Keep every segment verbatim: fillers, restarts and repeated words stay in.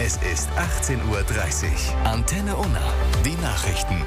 Es ist achtzehn Uhr dreißig. Antenne Unna. Die Nachrichten.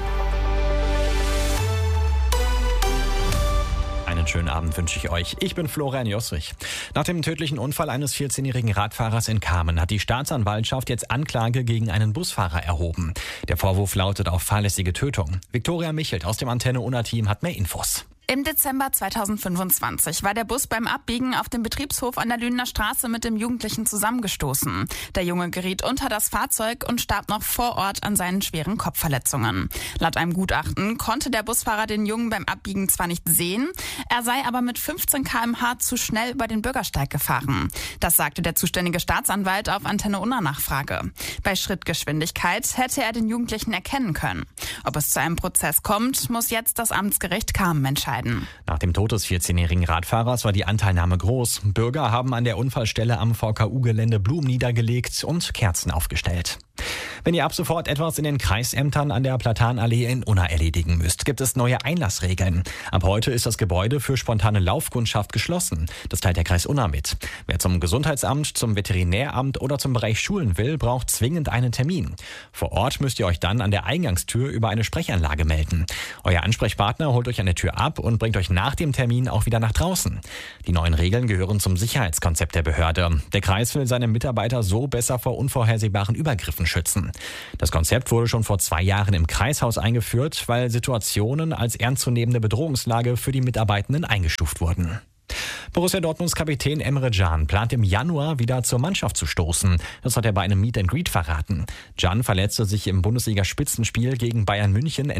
Einen schönen Abend wünsche ich euch. Ich bin Florian Josrich. Nach dem tödlichen Unfall eines vierzehnjährigen Radfahrers in Kamen hat die Staatsanwaltschaft jetzt Anklage gegen einen Busfahrer erhoben. Der Vorwurf lautet auf fahrlässige Tötung. Viktoria Michelt aus dem Antenne Unna-Team hat mehr Infos. Im Dezember zweitausendfünfundzwanzig war der Bus beim Abbiegen auf dem Betriebshof an der Lünener Straße mit dem Jugendlichen zusammengestoßen. Der Junge geriet unter das Fahrzeug und starb noch vor Ort an seinen schweren Kopfverletzungen. Laut einem Gutachten konnte der Busfahrer den Jungen beim Abbiegen zwar nicht sehen, er sei aber mit fünfzehn Kilometer pro Stunde zu schnell über den Bürgersteig gefahren. Das sagte der zuständige Staatsanwalt auf Antenne Unna Nachfrage. Bei Schrittgeschwindigkeit hätte er den Jugendlichen erkennen können. Ob es zu einem Prozess kommt, muss jetzt das Amtsgericht Kamen entscheiden. Nach dem Tod des vierzehnjährigen Radfahrers war die Anteilnahme groß. Bürger haben an der Unfallstelle am V K U-Gelände Blumen niedergelegt und Kerzen aufgestellt. Wenn ihr ab sofort etwas in den Kreisämtern an der Platanallee in Unna erledigen müsst, gibt es neue Einlassregeln. Ab heute ist das Gebäude für spontane Laufkundschaft geschlossen. Das teilt der Kreis Unna mit. Wer zum Gesundheitsamt, zum Veterinäramt oder zum Bereich Schulen will, braucht zwingend einen Termin. Vor Ort müsst ihr euch dann an der Eingangstür über eine Sprechanlage melden. Euer Ansprechpartner holt euch an der Tür ab und bringt euch nach dem Termin auch wieder nach draußen. Die neuen Regeln gehören zum Sicherheitskonzept der Behörde. Der Kreis will seine Mitarbeiter so besser vor unvorhersehbaren Übergriffen schützen. Das Konzept wurde schon vor zwei Jahren im Kreishaus eingeführt, weil Situationen als ernstzunehmende Bedrohungslage für die Mitarbeitenden eingestuft wurden. Borussia Dortmunds Kapitän Emre Can plant im Januar wieder zur Mannschaft zu stoßen. Das hat er bei einem Meet and Greet verraten. Can verletzte sich im Bundesliga-Spitzenspiel gegen Bayern München